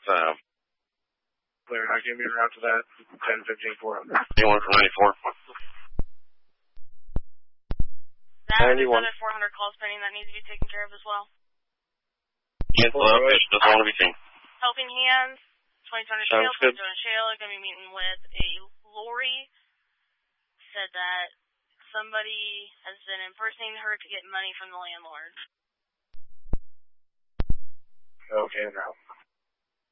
So. Clear, now give me around to that 10-15-400. Anyone from 94? That is another 400 calls pending that needs to be taken care of as well. Cancel out, fish doesn't want to be seen. Helping Hands, 2020 Shale, 2020 Shale are going to be meeting with a lorry. Said that somebody has been impersonating her to get money from the landlord. Okay, now.